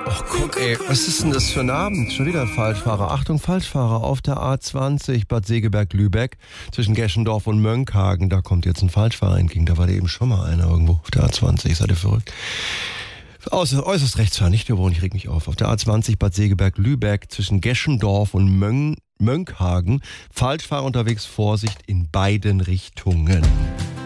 Ach komm, ey, was ist denn das für ein Abend? Schon wieder ein Falschfahrer. Achtung, Falschfahrer auf der A20 Bad Segeberg-Lübeck zwischen Geschendorf und Mönckehagen. Da kommt jetzt ein Falschfahrer entgegen. Da war da eben schon mal einer irgendwo auf der A20. Seid ihr verrückt? Äußerst rechtsfahren, nicht nur, ich reg mich auf. Auf der A20 Bad Segeberg-Lübeck zwischen Geschendorf und Mönckehagen. Falschfahrer unterwegs, Vorsicht in beiden Richtungen.